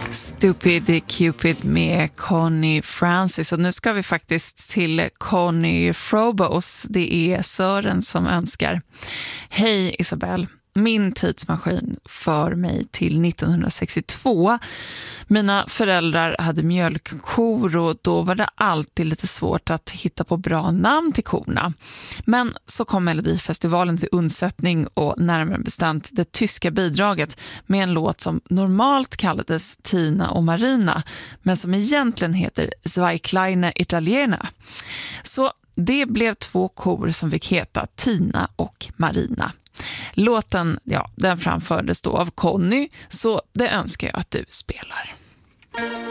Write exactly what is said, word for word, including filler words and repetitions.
Stupid Cupid med Connie Francis. Och nu ska vi faktiskt till Connie Frobos. Det är Sören som önskar. Hej Isabelle. Min tidsmaskin för mig till nittonhundrasextiotvå. Mina föräldrar hade mjölkkor och då var det alltid lite svårt att hitta på bra namn till korna. Men så kom Melodifestivalen till undsättning och närmare bestämt det tyska bidraget med en låt som normalt kallades Tina och Marina men som egentligen heter Zwei kleine Italiener. Så det blev två kor som fick heta Tina och Marina. Låten, ja, den framfördes då av Connie, så det önskar jag att du spelar.